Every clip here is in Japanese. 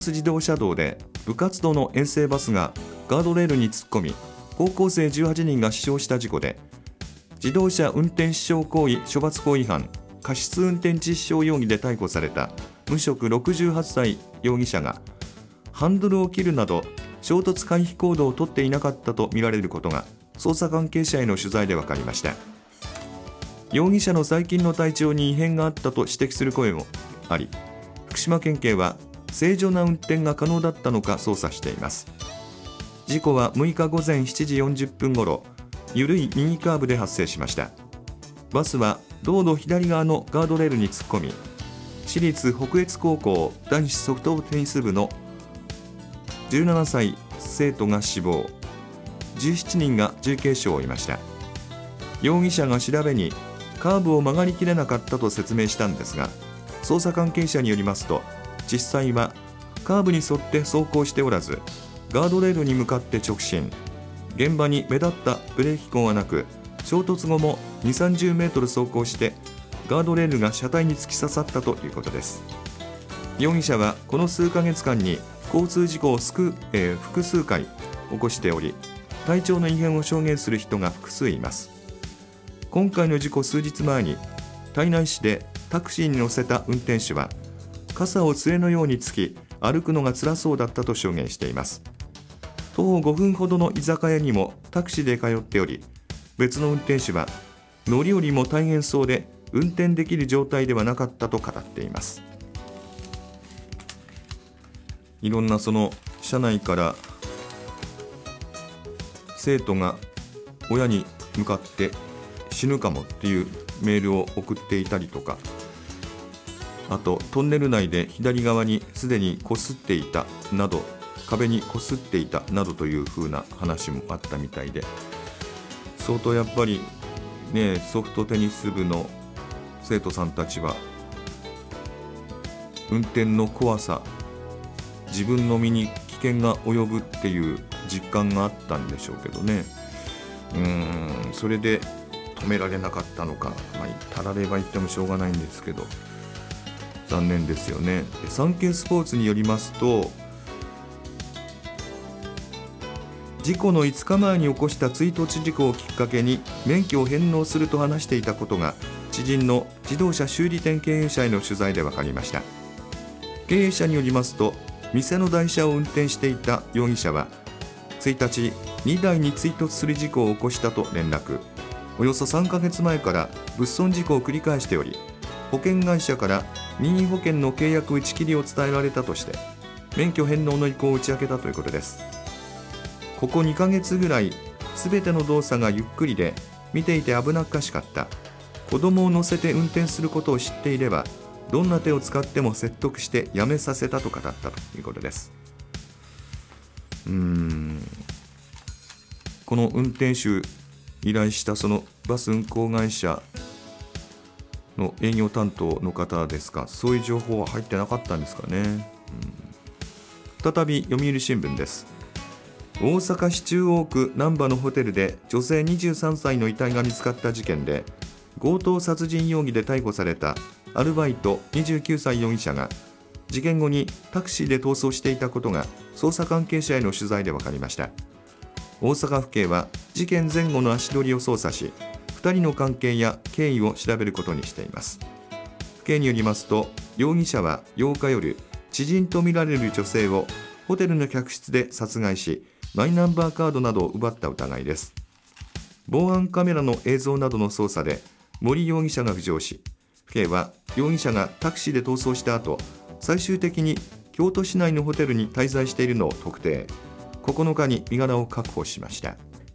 自動車道で部活動の遠征バスがガードレールに突っ込み、高校生18人が死傷した事故で、自動車運転致傷行為処罰法違反過失運転致死傷容疑で逮捕された無職68歳容疑者が、ハンドルを切るなど衝突回避行動をとっていなかったとみられることが捜査関係者への取材で分かりました。容疑者の最近の体調に異変があったと指摘する声もあり、福島県警は正常な運転が可能だったのか捜査しています。事故は6日午前7時40分ごろ、緩い右カーブで発生しました。バスは道路左側のガードレールに突っ込み、私立北越高校男子ソフトテニス部の17歳生徒が死亡、17人が重軽傷を負いました。容疑者が調べにカーブを曲がりきれなかったと説明したんですが、捜査関係者によりますと、実際はカーブに沿って走行しておらず、ガードレールに向かって直進、現場に目立ったブレーキ痕はなく、衝突後も2、30メートル走行してガードレールが車体に突き刺さったということです。容疑者はこの数ヶ月間に交通事故を複数回起こしており、体調の異変を証言する人が複数います。今回の事故数日前に胎内市でタクシーに乗せた運転手は傘を杖のようにつき、歩くのが辛そうだったと証言しています。徒歩5分ほどの居酒屋にもタクシーで通っており、別の運転手は乗り降りも大変そうで運転できる状態ではなかったと語っています。いろんなその車内から生徒が親に向かって死ぬかもっていうメールを送っていたりとか、あとトンネル内で左側にすでに擦っていたなど、壁に擦っていたなどという風な話もあったみたいで、相当やっぱりね、ソフトテニス部の生徒さんたちは運転の怖さ、自分の身に危険が及ぶっていう実感があったんでしょうけどね。それで止められなかったのか、たられば言ってもしょうがないんですけど、残念ですよね。サンケイスポーツによりますと、事故の5日前に起こした追突事故をきっかけに免許を返納すると話していたことが、知人の自動車修理店経営者への取材で分かりました。経営者によりますと、店の台車を運転していた容疑者は1日2台に追突する事故を起こしたと連絡。およそ3ヶ月前から物損事故を繰り返しており、保険会社から任意保険の契約打ち切りを伝えられたとして、免許返納の意向を打ち明けたということです。ここ2ヶ月ぐらい全ての動作がゆっくりで見ていて危なっかしかった。子供を乗せて運転することを知っていれば、どんな手を使っても説得してやめさせたと語ったということです。この運転手依頼したそのバス運行会社の営業担当の方ですか、そういう情報は入ってなかったんですかね。再び読売新聞です。大阪市中央区難波のホテルで女性23歳の遺体が見つかった事件で、強盗殺人容疑で逮捕されたアルバイト29歳容疑者が事件後にタクシーで逃走していたことが捜査関係者への取材で分かりました。大阪府警は事件前後の足取りを捜査し、2人の関係や経緯を調べることにしています。府警によりますと、容疑者は8日夜、知人とみられる女性をホテルの客室で殺害し、マイナンバーカードなどを奪った疑いです。防犯カメラの映像などの捜査で森容疑者が浮上し、府警は容疑者がタクシーで逃走した後、最終的に京都市内のホテルに滞在しているのを特定。9日に身柄を確保しました。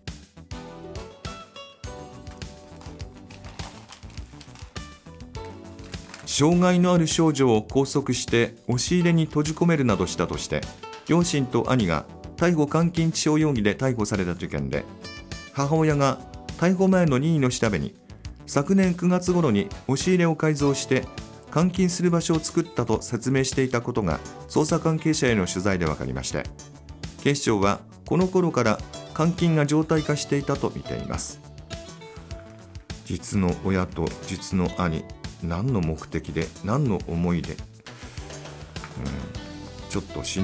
障害のある少女を拘束して押し入れに閉じ込めるなどしたとして、両親と兄が逮捕監禁致傷容疑で逮捕された事件で、母親が逮捕前の任意の調べに、昨年9月頃に押し入れを改造して監禁する場所を作ったと説明していたことが捜査関係者への取材で分かりました。警視庁はこの頃から監禁が常態化していたと見ています。実の親と実の兄、何の目的で何の思いで、ちちょっとし